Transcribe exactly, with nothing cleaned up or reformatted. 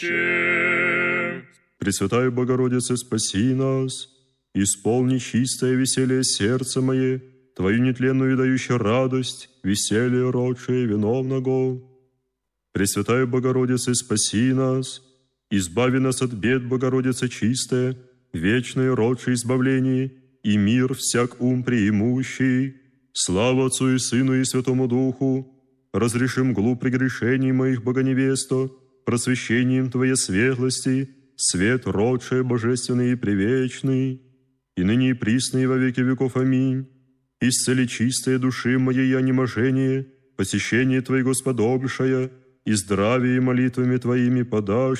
Пресвятая Богородица, спаси нас, исполни чистое веселье сердца мое, Твою нетленную и дающую радость, веселье родшее виновного. Пресвятая Богородица, спаси нас, избави нас от бед, Богородица чистая, вечное родшее избавление, и мир всяк ум преимущий. Слава Отцу и Сыну и Святому Духу, разрешим глуп прегрешений моих, Богоневесто, просвещением Твоей светлости, свет родшее божественный и привечный, и ныне и присно и во веки веков. Аминь. Исцели чистые души моей онеможение, посещение Твоего сподобшая, и здравие молитвами Твоими подашь